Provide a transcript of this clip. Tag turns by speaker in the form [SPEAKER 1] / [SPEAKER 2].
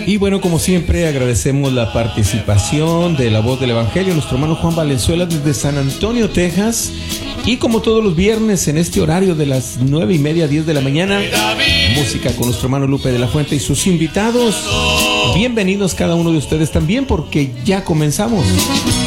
[SPEAKER 1] Y bueno, como siempre, agradecemos la participación de la voz del Evangelio, nuestro hermano Juan Valenzuela desde San Antonio, Texas. Y como todos los viernes en este horario de las 9:30, 10 de la mañana, música con nuestro hermano Lupe de la Fuente y sus invitados. Bienvenidos cada uno de ustedes también, porque ya comenzamos.